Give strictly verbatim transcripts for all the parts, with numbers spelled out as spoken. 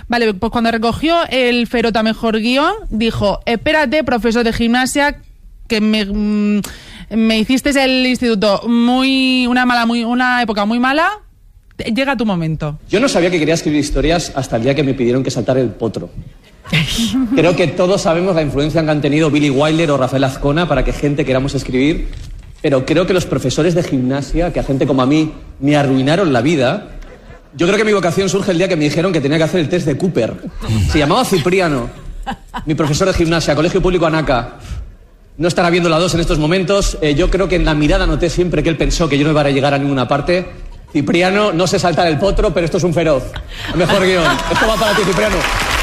Vale, pues cuando recogió el Ferota Mejor Guión, dijo, espérate, profesor de gimnasia, que me, mm, me hiciste el instituto muy una mala, muy una época muy mala, llega tu momento. Yo no sabía que quería escribir historias hasta el día que me pidieron que saltara el potro. Creo que todos sabemos la influencia que han tenido Billy Wilder o Rafael Azcona para que gente queramos escribir, pero creo que los profesores de gimnasia, que a gente como a mí me arruinaron la vida, yo creo que mi vocación surge el día que me dijeron que tenía que hacer el test de Cooper. Se llamaba Cipriano, mi profesor de gimnasia, Colegio Público Anaca. No estará viendo la dos en estos momentos. Eh, yo creo que en la mirada noté siempre que él pensó que yo no iba a llegar a ninguna parte. Cipriano, no sé saltar el potro, pero esto es un feroz. Mejor guión. Esto va para ti, Cipriano.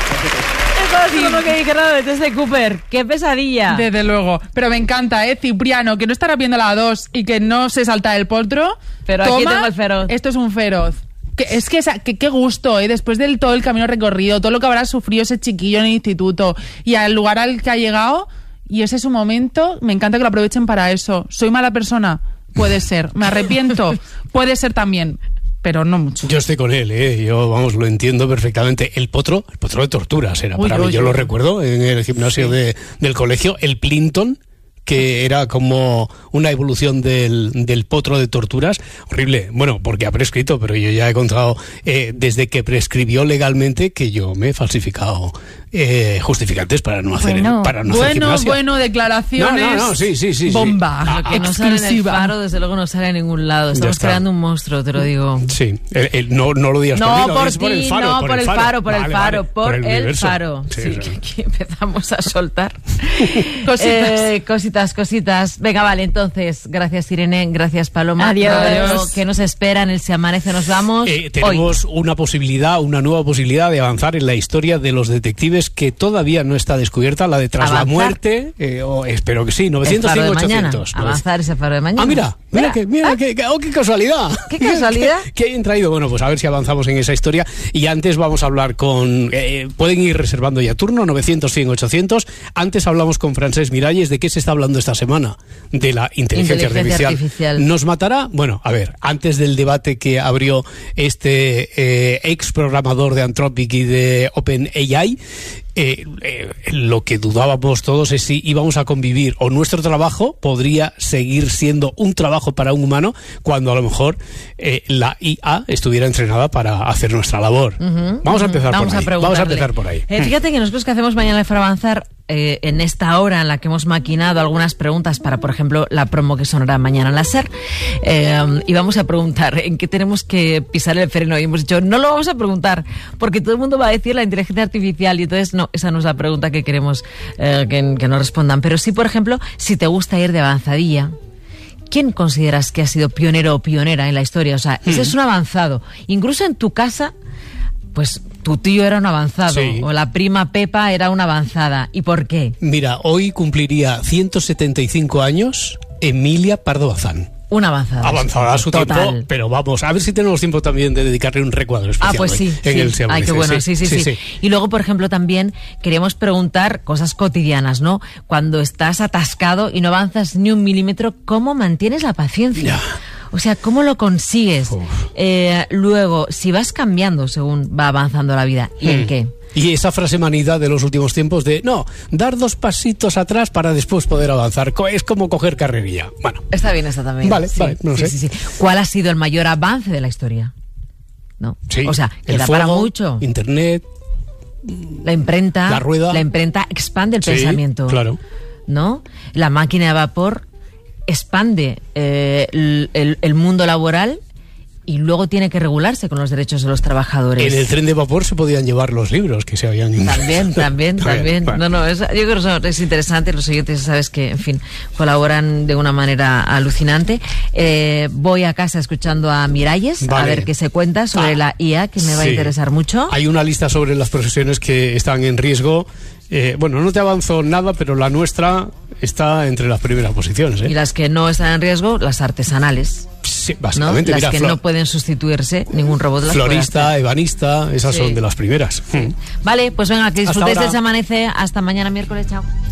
Sí, como que dije, no, desde Cooper, qué pesadilla. Desde luego, pero me encanta, ¿eh? Cipriano, que no estará viendo la dos y que no se salta el potro. Pero toma, aquí tengo el feroz. Esto es un feroz. Que, es que, que qué gusto, ¿eh? Después de todo el camino recorrido, todo lo que habrá sufrido ese chiquillo en el instituto y al lugar al que ha llegado, y ese es su momento, me encanta que lo aprovechen para eso. ¿Soy mala persona? Puede ser. ¿Me arrepiento? Puede ser también. Pero no mucho. Yo estoy con él, ¿eh? Yo, vamos, lo entiendo perfectamente. El potro, el potro de torturas era uy, para uy, mí. Yo uy. lo recuerdo en el gimnasio sí. de, del colegio. El Plinton, que era como una evolución del, del potro de torturas. Horrible. Bueno, porque ha prescrito, pero yo ya he contado eh, desde que prescribió legalmente que yo me he falsificado eh, justificantes para no hacer, bueno, para no bueno, hacer gimnasia. Bueno, declaraciones. No, no, no, sí, sí, sí. Bomba. Sí. Lo que no sale en el Faro, desde luego no sale en ningún lado. Estamos creando un monstruo, te lo digo. Sí. El, el, no, no lo digas no, por mí, lo por digas ti, por el Faro. No, por, por el faro, Faro, por vale, el Faro, vale, por, por el, el Faro. Sí, sí, sí. sí. Aquí empezamos a soltar. cositas. Eh, cositas, cositas. Venga, vale, entonces, gracias Irene, gracias Paloma. Adiós. Adiós. ¿Qué nos espera en el Si Amanece Nos Vamos? Eh, tenemos hoy. una posibilidad, una nueva posibilidad de avanzar en la historia de los detectives que todavía no está descubierta, la de Tras ¿Avanzar? la Muerte, eh, oh, espero que sí, novecientos cinco ochocientos. Avanzar ese Faro de mañana. Ah, mira, mira, mira. que, mira, ¿Ah? que, que, oh, qué casualidad. ¿Qué casualidad? ¿Qué, qué hayan traído? Bueno, pues a ver si avanzamos en esa historia. Y antes vamos a hablar con, eh, pueden ir reservando ya turno, novecientos cien ochocientos. Antes hablamos con Francesc Miralles. ¿De qué se está hablando esta semana? De la inteligencia, inteligencia artificial. artificial. ¿Nos matará? Bueno, a ver, antes del debate que abrió este eh, ex programador de Anthropic y de OpenAI, Eh, eh, lo que dudábamos todos es si íbamos a convivir o nuestro trabajo podría seguir siendo un trabajo para un humano cuando a lo mejor eh, la I A estuviera entrenada para hacer nuestra labor. Uh-huh, vamos uh-huh. a empezar vamos por ahí. A vamos a empezar por ahí. Eh, fíjate que nosotros que hacemos Mañana para Avanzar, eh, en esta hora en la que hemos maquinado algunas preguntas para, por ejemplo, la promo que sonará mañana en la SER, eh, y vamos a preguntar en qué tenemos que pisar el freno, y hemos dicho, no lo vamos a preguntar porque todo el mundo va a decir la inteligencia artificial, y entonces no, esa no es la pregunta que queremos eh, que, que nos respondan. Pero sí, por ejemplo, si te gusta ir de avanzadilla, ¿quién consideras que ha sido pionero o pionera en la historia? O sea, ese mm. es un avanzado. Incluso en tu casa, pues tu tío era un avanzado, sí. o la prima Pepa era una avanzada. ¿Y por qué? Mira, hoy cumpliría ciento setenta y cinco años Emilia Pardo Bazán. Una avanzada. Avanzada a su Total. tiempo, pero vamos, a ver si tenemos tiempo también de dedicarle un recuadro especial. Ah, pues sí, en sí. el Se Amanece. Ay, qué bueno, sí sí sí, sí, sí. Y luego, por ejemplo, también queríamos preguntar cosas cotidianas, ¿no? Cuando estás atascado y no avanzas ni un milímetro, ¿cómo mantienes la paciencia? Ya. O sea, ¿cómo lo consigues? Eh, luego, si vas cambiando según va avanzando la vida, ¿y hmm. en qué? Y esa frase manida de los últimos tiempos de, no, dar dos pasitos atrás para después poder avanzar. Es como coger carrerilla. Bueno. Está bien esta también. Vale, sí, vale, no sí, sé. Sí, sí. ¿Cuál ha sido el mayor avance de la historia? ¿No? Sí, o sea, que el da fuego, para mucho. Internet, la imprenta. La rueda. La imprenta expande el sí, pensamiento. Claro. ¿No? La máquina de vapor expande eh, el, el, el mundo laboral. Y luego tiene que regularse con los derechos de los trabajadores. En el tren de vapor se podían llevar los libros que se habían... También, también, también. Bueno. No, no, es, yo creo que es interesante. Los oyentes, sabes que, en fin, colaboran de una manera alucinante. Eh, voy a casa escuchando a Miralles, vale. a ver qué se cuenta sobre ah, la I A, que me va sí. a interesar mucho. Hay una lista sobre las profesiones que están en riesgo. Eh, bueno, no te avanzo nada, pero la nuestra está entre las primeras posiciones. ¿eh? Y las que no están en riesgo, las artesanales. Sí, básicamente. ¿No? Las mira, que flor, no pueden sustituirse, ningún robot las florista, ebanista, esas sí. son de las primeras. Sí. Vale, pues venga, que disfrutéis del Se Amanece. Hasta mañana miércoles, chao.